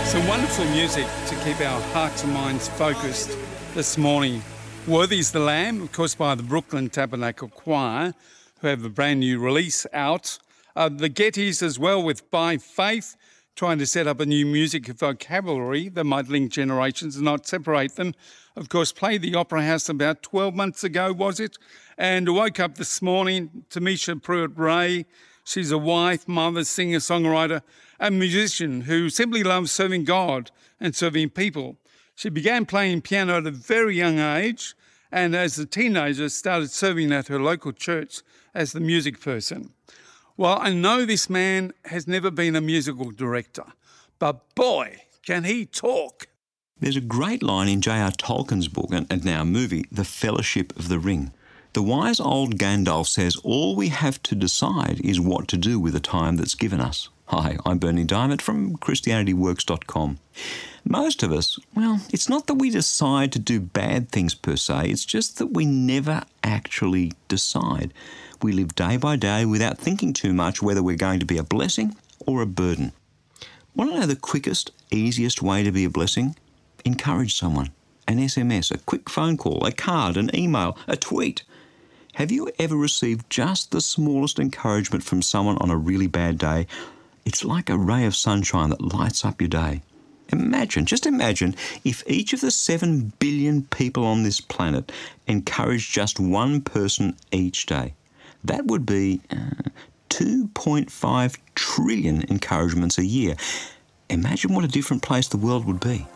Some wonderful music to keep our hearts and minds focused this morning. Worthy's the Lamb, of course, by the Brooklyn Tabernacle Choir, who have a brand new release out. The Gettys as well with By Faith, trying to set up a new music vocabulary that might link generations and not separate them. Of course, played the Opera House about 12 months ago, was it? And woke up this morning, Tamisha Pruitt-Ray. She's a wife, mother, singer, songwriter, and musician who simply loves serving God and serving people. She began playing piano at a very young age, and as a teenager started serving at her local church as the music person. Well, I know this man has never been a musical director, but boy, can he talk. There's a great line in J.R. Tolkien's book, and now movie, The Fellowship of the Ring. The wise old Gandalf says all we have to decide is what to do with the time that's given us. Hi, I'm Bernie Diamond from ChristianityWorks.com. Most of us, well, it's not that we decide to do bad things per se, it's just that we never actually decide. We live day by day without thinking too much whether we're going to be a blessing or a burden. Want to know the quickest, easiest way to be a blessing? Encourage someone. An SMS, a quick phone call, a card, an email, a tweet. Have you ever received just the smallest encouragement from someone on a really bad day? It's like a ray of sunshine that lights up your day. Just imagine if each of the 7 billion people on this planet encouraged just one person each day. That would be 2.5 trillion encouragements a year. Imagine what a different place the world would be.